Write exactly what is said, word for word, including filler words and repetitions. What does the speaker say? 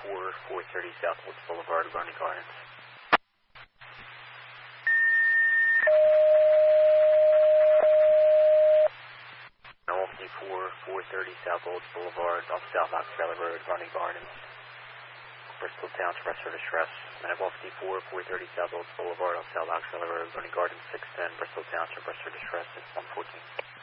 four, four thirty South Woods Boulevard, Garden Gardens. Normal four, four thirty South Woods Boulevard, off South Ox Valley Road, Garden Gardens. Bristol Township, rest for distress. Manifold fifty-four, four thirty South Woods Boulevard, off South Ox Valley Road, Garden Gardens, six ten, Bristol Township, rest for distress, it's one fourteen.